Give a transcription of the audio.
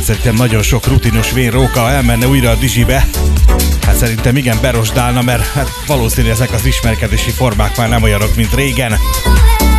szerintem nagyon sok rutinos vénróka elmenne újra a Dizsibe. Hát szerintem igen, berosdálna, mert hát valószínű ezek az ismerkedési formák már nem olyanok, mint régen.